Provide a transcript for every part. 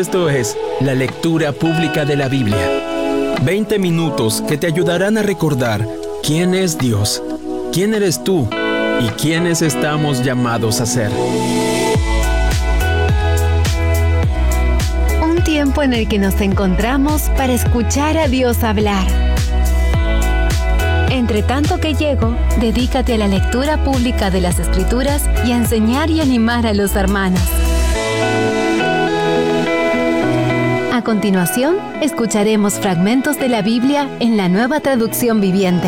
Esto es la lectura pública de la Biblia. 20 minutos que te ayudarán a recordar quién es Dios, quién eres tú y quiénes estamos llamados a ser. Un tiempo en el que nos encontramos para escuchar a Dios hablar. Entre tanto que llego, dedícate a la lectura pública de las Escrituras y a enseñar y animar a los hermanos. A continuación, escucharemos fragmentos de la Biblia en la Nueva Traducción Viviente.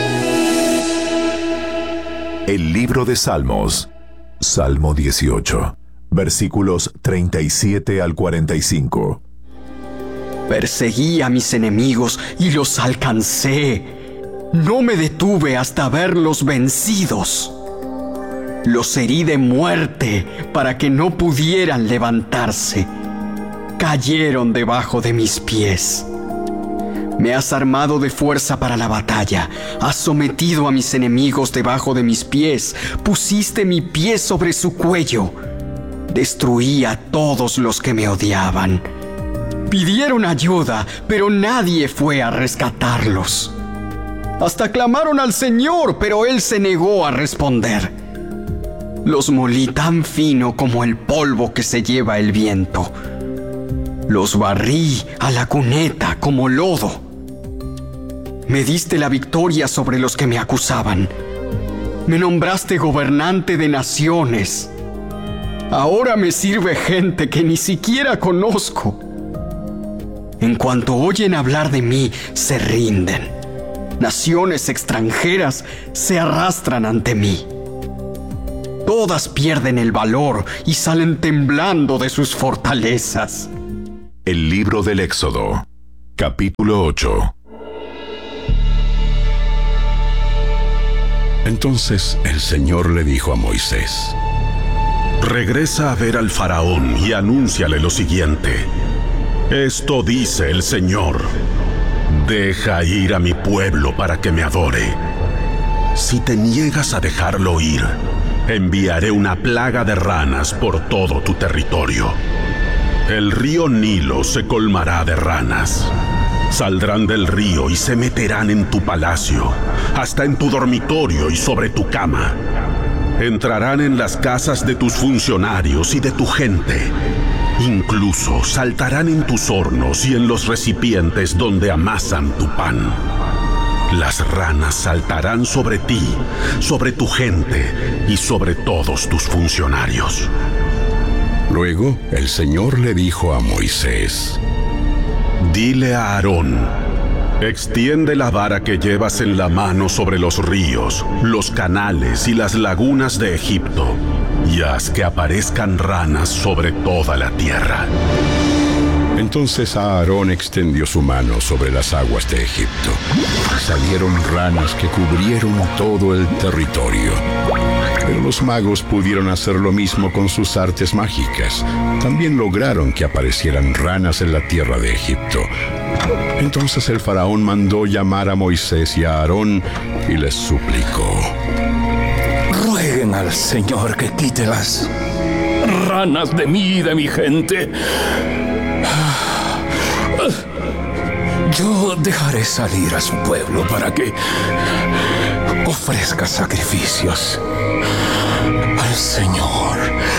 El libro de Salmos, Salmo 18, versículos 37 al 45. Perseguí a mis enemigos y los alcancé. No me detuve hasta verlos vencidos. Los herí de muerte para que no pudieran levantarse. Cayeron debajo de mis pies. Me has armado de fuerza para la batalla. Has sometido a mis enemigos debajo de mis pies. Pusiste mi pie sobre su cuello. Destruí a todos los que me odiaban. Pidieron ayuda, pero nadie fue a rescatarlos. Hasta clamaron al Señor, pero Él se negó a responder. Los molí tan fino como el polvo que se lleva el viento. Los barrí a la cuneta como lodo. Me diste la victoria sobre los que me acusaban. Me nombraste gobernante de naciones. Ahora me sirve gente que ni siquiera conozco. En cuanto oyen hablar de mí, se rinden. Naciones extranjeras se arrastran ante mí. Todas pierden el valor y salen temblando de sus fortalezas. El libro del Éxodo, capítulo 8. Entonces el Señor le dijo a Moisés: regresa a ver al faraón y anúnciale lo siguiente. Esto dice el Señor: deja ir a mi pueblo para que me adore. Si te niegas a dejarlo ir, enviaré una plaga de ranas por todo tu territorio. El río Nilo se colmará de ranas. Saldrán del río y se meterán en tu palacio, hasta en tu dormitorio y sobre tu cama. Entrarán en las casas de tus funcionarios y de tu gente. Incluso saltarán en tus hornos y en los recipientes donde amasan tu pan. Las ranas saltarán sobre ti, sobre tu gente y sobre todos tus funcionarios. Luego el Señor le dijo a Moisés: dile a Aarón: extiende la vara que llevas en la mano sobre los ríos, los canales y las lagunas de Egipto, y haz que aparezcan ranas sobre toda la tierra. Entonces Aarón extendió su mano sobre las aguas de Egipto. Salieron ranas que cubrieron todo el territorio. Pero los magos pudieron hacer lo mismo con sus artes mágicas. También lograron que aparecieran ranas en la tierra de Egipto. Entonces el faraón mandó llamar a Moisés y a Aarón y les suplicó: rueguen al Señor que quite las ranas de mí y de mi gente. Yo dejaré salir a su pueblo para que ofrezca sacrificios al Señor.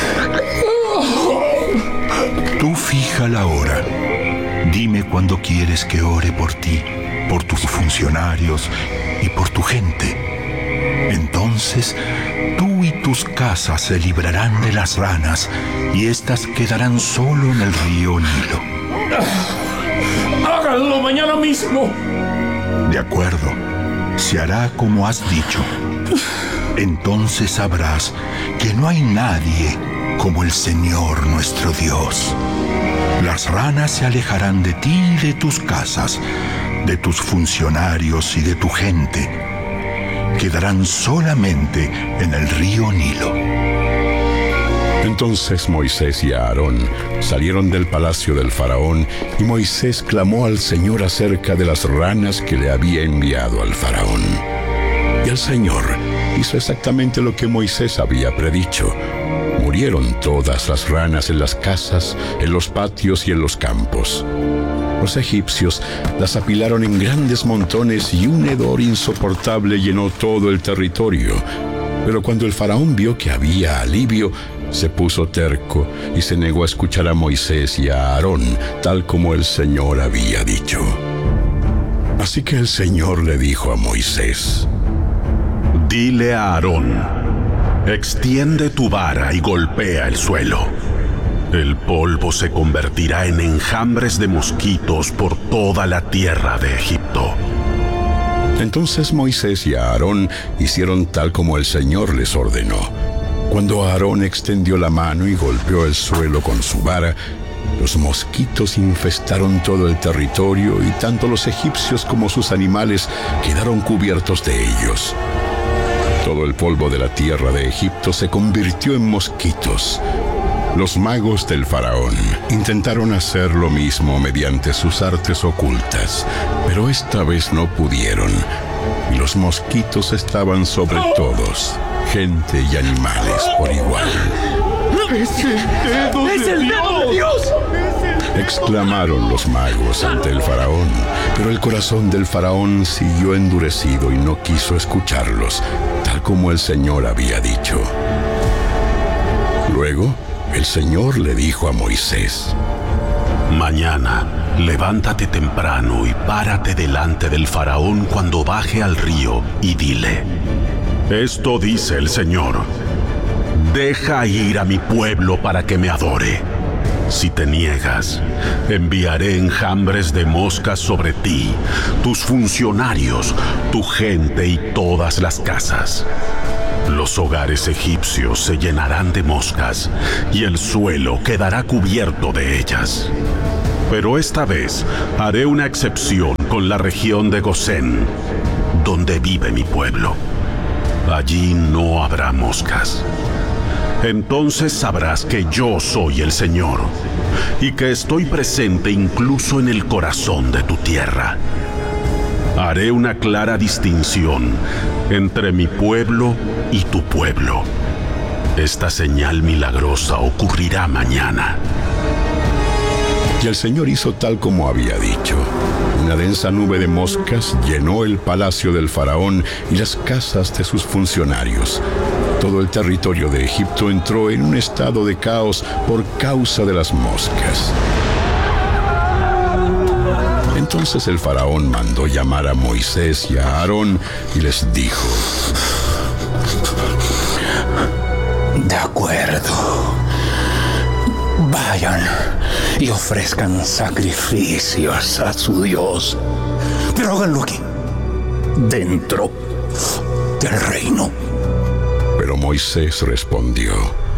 Tú fija la hora. Dime cuándo quieres que ore por ti, por tus funcionarios y por tu gente. Entonces, tú y tus casas se librarán de las ranas y éstas quedarán solo en el río Nilo. ¡Háganlo mañana mismo! De acuerdo, se hará como has dicho. Entonces sabrás que no hay nadie como el Señor nuestro Dios. Las ranas se alejarán de ti y de tus casas, de tus funcionarios y de tu gente. Quedarán solamente en el río Nilo. Entonces Moisés y Aarón salieron del palacio del faraón y Moisés clamó al Señor acerca de las ranas que le había enviado al faraón. Y el Señor hizo exactamente lo que Moisés había predicho. Murieron todas las ranas en las casas, en los patios y en los campos. Los egipcios las apilaron en grandes montones y un hedor insoportable llenó todo el territorio. Pero cuando el faraón vio que había alivio, se puso terco y se negó a escuchar a Moisés y a Aarón, tal como el Señor había dicho. Así que el Señor le dijo a Moisés: Dile a Aarón: extiende tu vara y golpea el suelo. El polvo se convertirá en enjambres de mosquitos por toda la tierra de Egipto. Entonces Moisés y Aarón hicieron tal como el Señor les ordenó. Cuando Aarón extendió la mano y golpeó el suelo con su vara, los mosquitos infestaron todo el territorio y tanto los egipcios como sus animales quedaron cubiertos de ellos. Todo el polvo de la tierra de Egipto se convirtió en mosquitos. Los magos del faraón intentaron hacer lo mismo mediante sus artes ocultas, pero esta vez no pudieron, y los mosquitos estaban sobre todos, gente y animales por igual. ¡Es el dedo de Dios! Exclamaron los magos ante el faraón, pero el corazón del faraón siguió endurecido y no quiso escucharlos, tal como el Señor había dicho. Luego, el Señor le dijo a Moisés: mañana, levántate temprano y párate delante del faraón cuando baje al río y dile: esto dice el Señor, deja ir a mi pueblo para que me adore. Si te niegas, enviaré enjambres de moscas sobre ti, tus funcionarios, tu gente y todas las casas. Los hogares egipcios se llenarán de moscas y el suelo quedará cubierto de ellas. Pero esta vez haré una excepción con la región de Gosén, donde vive mi pueblo. Allí no habrá moscas. Entonces sabrás que yo soy el Señor y que estoy presente incluso en el corazón de tu tierra. Haré una clara distinción entre mi pueblo y tu pueblo. Esta señal milagrosa ocurrirá mañana. Y el Señor hizo tal como había dicho. Una densa nube de moscas llenó el palacio del faraón y las casas de sus funcionarios. Todo el territorio de Egipto entró en un estado de caos por causa de las moscas. Entonces el faraón mandó llamar a Moisés y a Aarón y les dijo: de acuerdo, vayan y ofrezcan sacrificios a su Dios, pero háganlo aquí, dentro del reino. Pero Moisés respondió: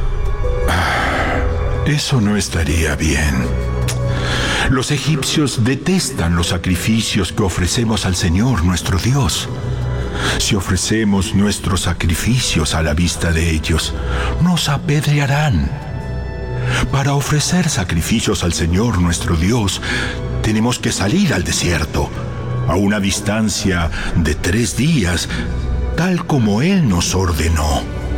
Eso no estaría bien. Los egipcios detestan los sacrificios que ofrecemos al Señor nuestro Dios. Si ofrecemos nuestros sacrificios a la vista de ellos, nos apedrearán. Para ofrecer sacrificios al Señor nuestro Dios, tenemos que salir al desierto, a una distancia de 3 días, tal como Él nos ordenó.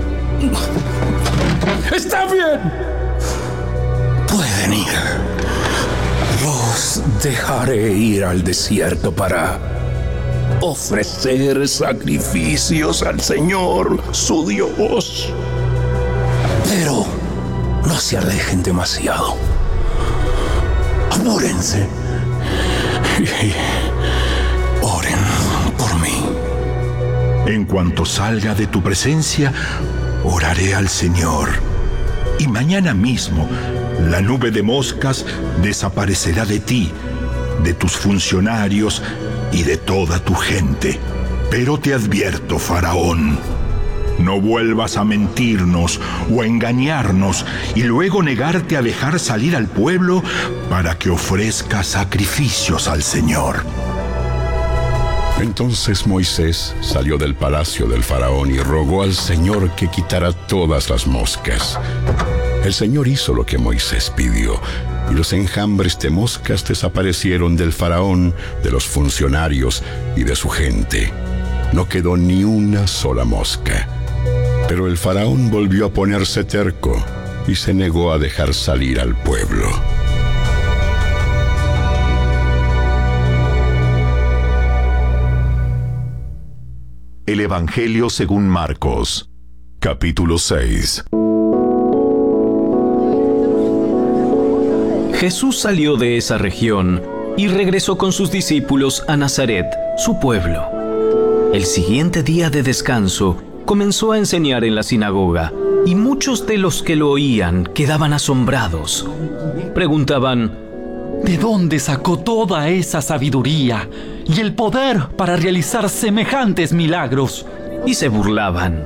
¡Está bien! Pueden ir. Los dejaré ir al desierto para ofrecer sacrificios al Señor, su Dios. Pero no se alejen demasiado. Apúrense y oren por mí. En cuanto salga de tu presencia, oraré al Señor. Y mañana mismo, la nube de moscas desaparecerá de ti, de tus funcionarios y de toda tu gente. Pero te advierto, Faraón, no vuelvas a mentirnos o a engañarnos y luego negarte a dejar salir al pueblo para que ofrezca sacrificios al Señor. Entonces Moisés salió del palacio del faraón y rogó al Señor que quitara todas las moscas. El Señor hizo lo que Moisés pidió, y los enjambres de moscas desaparecieron del faraón, de los funcionarios y de su gente. No quedó ni una sola mosca. Pero el faraón volvió a ponerse terco y se negó a dejar salir al pueblo. El Evangelio según Marcos, capítulo 6. Jesús salió de esa región y regresó con sus discípulos a Nazaret, su pueblo. El siguiente día de descanso, comenzó a enseñar en la sinagoga, y muchos de los que lo oían quedaban asombrados. Preguntaban: ¿de dónde sacó toda esa sabiduría y el poder para realizar semejantes milagros? Y se burlaban.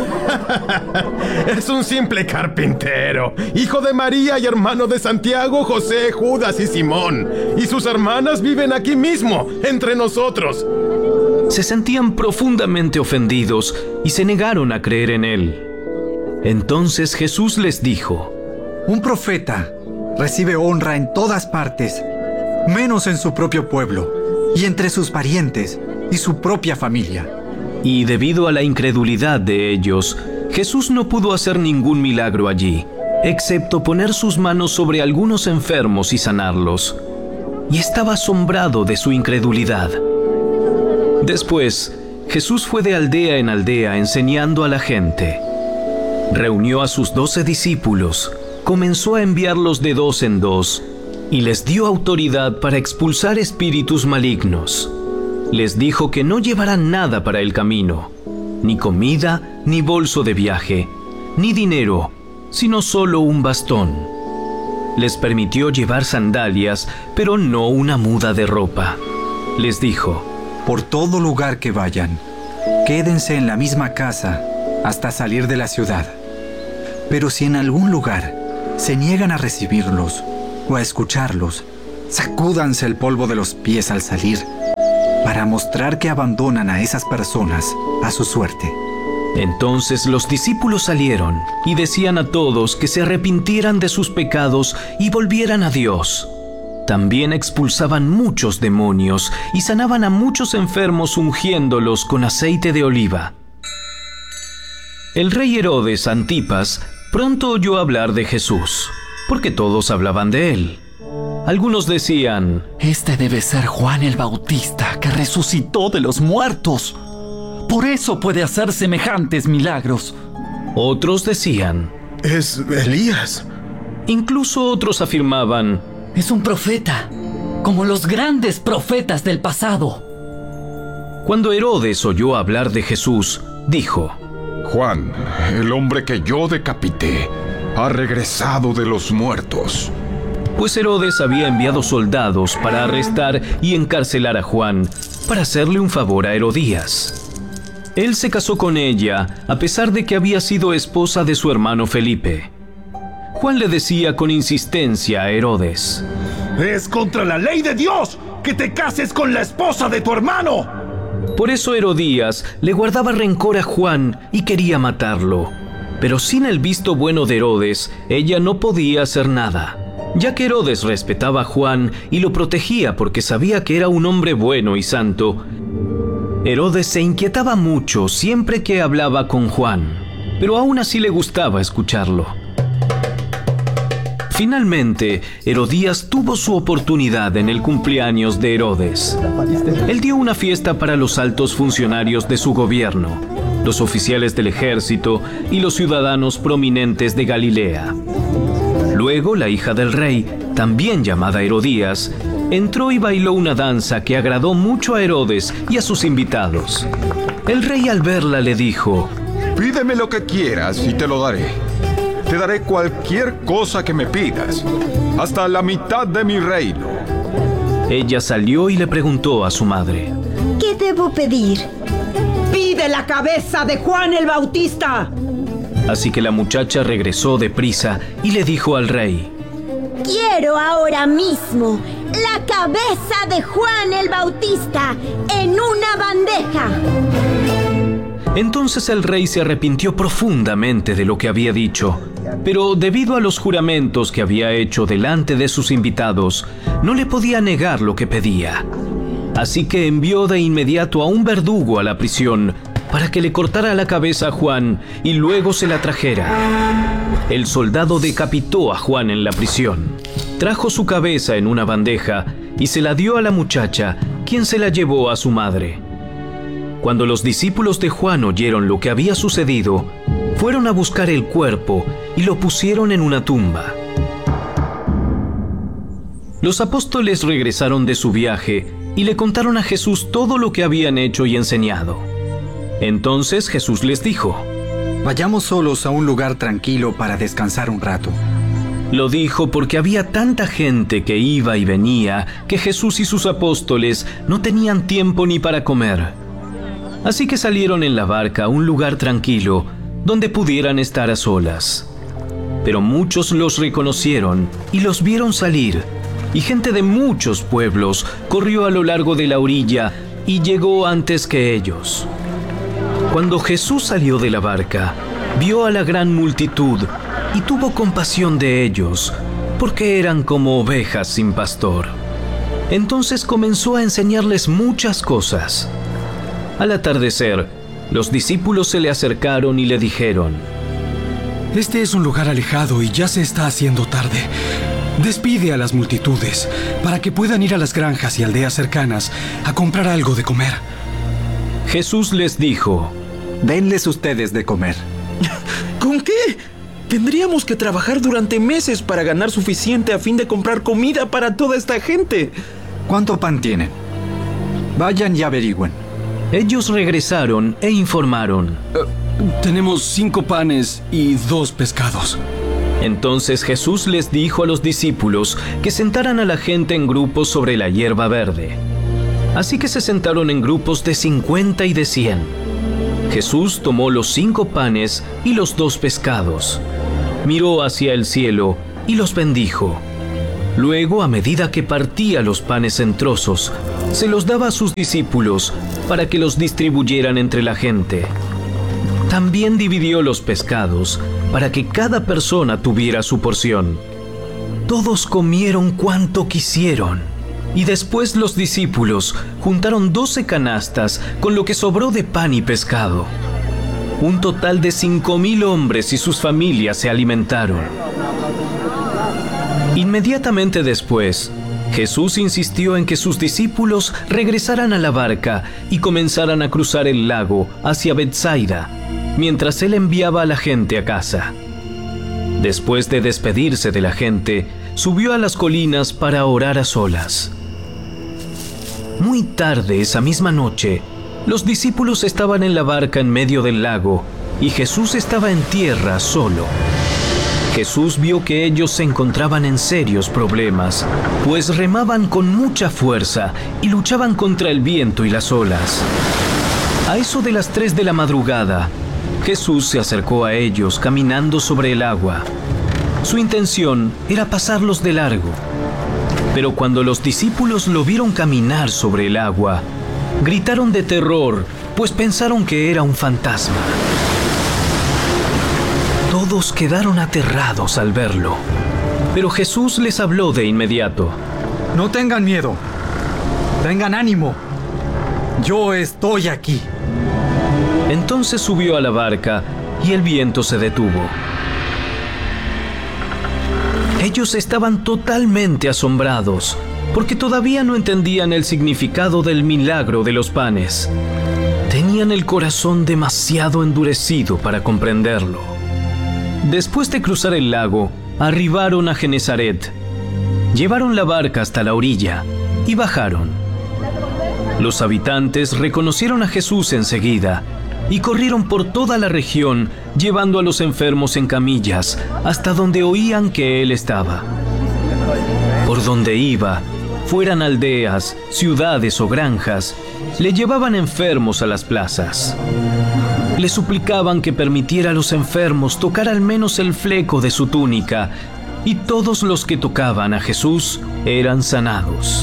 Es un simple carpintero, hijo de María y hermano de Santiago, José, Judas y Simón. Y sus hermanas viven aquí mismo, entre nosotros. Se sentían profundamente ofendidos y se negaron a creer en él. Entonces Jesús les dijo: un profeta recibe honra en todas partes, menos en su propio pueblo, y entre sus parientes y su propia familia. Y debido a la incredulidad de ellos, Jesús no pudo hacer ningún milagro allí, excepto poner sus manos sobre algunos enfermos y sanarlos. Y estaba asombrado de su incredulidad. Después, Jesús fue de aldea en aldea enseñando a la gente. Reunió a sus 12 discípulos, comenzó a enviarlos de 2 en 2 y les dio autoridad para expulsar espíritus malignos. Les dijo que no llevaran nada para el camino, ni comida, ni bolso de viaje, ni dinero, sino solo un bastón. Les permitió llevar sandalias, pero no una muda de ropa. Les dijo: por todo lugar que vayan, quédense en la misma casa hasta salir de la ciudad. Pero si en algún lugar se niegan a recibirlos o a escucharlos, sacúdanse el polvo de los pies al salir, para mostrar que abandonan a esas personas a su suerte. Entonces los discípulos salieron y decían a todos que se arrepintieran de sus pecados y volvieran a Dios. También expulsaban muchos demonios y sanaban a muchos enfermos ungiéndolos con aceite de oliva. El rey Herodes Antipas pronto oyó hablar de Jesús, porque todos hablaban de él. Algunos decían: este debe ser Juan el Bautista, que resucitó de los muertos. Por eso puede hacer semejantes milagros. Otros decían: es Elías. Incluso otros afirmaban: es un profeta, como los grandes profetas del pasado. Cuando Herodes oyó hablar de Jesús, dijo: Juan, el hombre que yo decapité, ha regresado de los muertos. Pues Herodes había enviado soldados para arrestar y encarcelar a Juan, para hacerle un favor a Herodías. Él se casó con ella, a pesar de que había sido esposa de su hermano Felipe. Juan le decía con insistencia a Herodes: ¡es contra la ley de Dios que te cases con la esposa de tu hermano! Por eso Herodías le guardaba rencor a Juan y quería matarlo. Pero sin el visto bueno de Herodes, ella no podía hacer nada, ya que Herodes respetaba a Juan y lo protegía porque sabía que era un hombre bueno y santo. Herodes se inquietaba mucho siempre que hablaba con Juan, pero aún así le gustaba escucharlo. Finalmente, Herodías tuvo su oportunidad en el cumpleaños de Herodes. Él dio una fiesta para los altos funcionarios de su gobierno, los oficiales del ejército y los ciudadanos prominentes de Galilea. Luego, la hija del rey, también llamada Herodías, entró y bailó una danza que agradó mucho a Herodes y a sus invitados. El rey al verla le dijo: pídeme lo que quieras y te lo daré. Te daré cualquier cosa que me pidas, hasta la mitad de mi reino. Ella salió y le preguntó a su madre: ¿qué debo pedir? ¡Pide la cabeza de Juan el Bautista! Así que la muchacha regresó deprisa y le dijo al rey: quiero ahora mismo la cabeza de Juan el Bautista en una bandeja. Entonces el rey se arrepintió profundamente de lo que había dicho, pero debido a los juramentos que había hecho delante de sus invitados, no le podía negar lo que pedía. Así que envió de inmediato a un verdugo a la prisión para que le cortara la cabeza a Juan y luego se la trajera. El soldado decapitó a Juan en la prisión. Trajo su cabeza en una bandeja y se la dio a la muchacha, quien se la llevó a su madre. Cuando los discípulos de Juan oyeron lo que había sucedido, fueron a buscar el cuerpo y lo pusieron en una tumba. Los apóstoles regresaron de su viaje y le contaron a Jesús todo lo que habían hecho y enseñado. Entonces Jesús les dijo: Vayamos solos a un lugar tranquilo para descansar un rato. Lo dijo porque había tanta gente que iba y venía que Jesús y sus apóstoles no tenían tiempo ni para comer. Así que salieron en la barca a un lugar tranquilo donde pudieran estar a solas. Pero muchos los reconocieron y los vieron salir, y gente de muchos pueblos corrió a lo largo de la orilla y llegó antes que ellos. Cuando Jesús salió de la barca, vio a la gran multitud y tuvo compasión de ellos, porque eran como ovejas sin pastor. Entonces comenzó a enseñarles muchas cosas. Al atardecer, los discípulos se le acercaron y le dijeron: Este es un lugar alejado y ya se está haciendo tarde. Despide a las multitudes para que puedan ir a las granjas y aldeas cercanas a comprar algo de comer. Jesús les dijo: Denles ustedes de comer. ¿Con qué? Tendríamos que trabajar durante meses para ganar suficiente a fin de comprar comida para toda esta gente. ¿Cuánto pan tienen? Vayan y averigüen. Ellos regresaron e informaron: Tenemos 5 panes y 2 pescados. Entonces Jesús les dijo a los discípulos que sentaran a la gente en grupos sobre la hierba verde. Así que se sentaron en grupos de 50 y de 100. Jesús tomó los 5 panes y los 2 pescados. Miró hacia el cielo y los bendijo. Luego, a medida que partía los panes en trozos, se los daba a sus discípulos para que los distribuyeran entre la gente. También dividió los pescados para que cada persona tuviera su porción. Todos comieron cuanto quisieron, y después los discípulos juntaron 12 canastas con lo que sobró de pan y pescado. Un total de 5,000 hombres y sus familias se alimentaron. Inmediatamente después, Jesús insistió en que sus discípulos regresaran a la barca y comenzaran a cruzar el lago hacia Betsaida, mientras él enviaba a la gente a casa. Después de despedirse de la gente, subió a las colinas para orar a solas. Muy tarde esa misma noche, los discípulos estaban en la barca en medio del lago y Jesús estaba en tierra solo. Jesús vio que ellos se encontraban en serios problemas, pues remaban con mucha fuerza y luchaban contra el viento y las olas. A eso de las 3 de la madrugada, Jesús se acercó a ellos caminando sobre el agua. Su intención era pasarlos de largo. Pero cuando los discípulos lo vieron caminar sobre el agua, gritaron de terror, pues pensaron que era un fantasma. Todos quedaron aterrados al verlo, pero Jesús les habló de inmediato. No tengan miedo. Tengan ánimo. Yo estoy aquí. Entonces subió a la barca y el viento se detuvo. Ellos estaban totalmente asombrados, porque todavía no entendían el significado del milagro de los panes. Tenían el corazón demasiado endurecido para comprenderlo. Después de cruzar el lago, arribaron a Genesaret. Llevaron la barca hasta la orilla y bajaron. Los habitantes reconocieron a Jesús enseguida y corrieron por toda la región, llevando a los enfermos en camillas hasta donde oían que Él estaba. Por donde iba, fueran aldeas, ciudades o granjas, le llevaban enfermos a las plazas. Le suplicaban que permitiera a los enfermos tocar al menos el fleco de su túnica, y todos los que tocaban a Jesús eran sanados.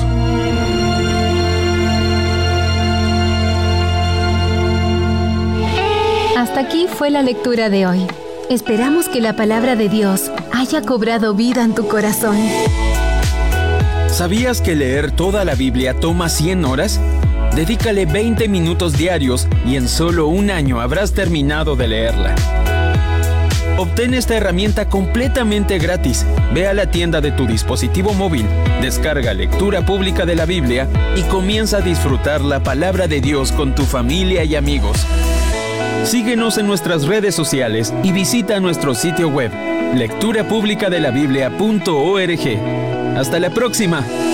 Hasta aquí fue la lectura de hoy. Esperamos que la palabra de Dios haya cobrado vida en tu corazón. ¿Sabías que leer toda la Biblia toma 100 horas? Dedícale 20 minutos diarios y en solo un año habrás terminado de leerla. Obtén esta herramienta completamente gratis. Ve a la tienda de tu dispositivo móvil, descarga Lectura Pública de la Biblia y comienza a disfrutar la palabra de Dios con tu familia y amigos. Síguenos en nuestras redes sociales y visita nuestro sitio web, lecturapublicadelabiblia.org. Hasta la próxima.